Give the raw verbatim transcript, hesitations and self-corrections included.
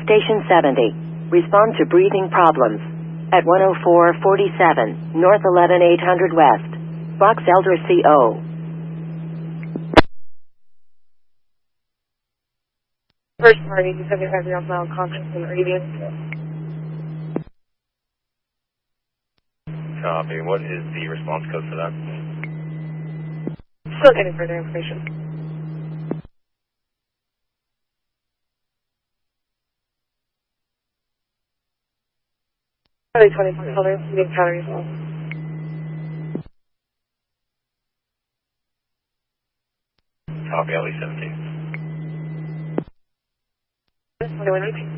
Station seventy. Respond to breathing problems. At one oh four forty-seven, North eleven eight hundred West. Box Elder C O. First party, seventy-five miles an hour, contact and radius. Copy. What is the response code for that? Still getting further information. Charlie twenty-four color, medium calories off. Copy, L E seventeen. twenty-one eighteen.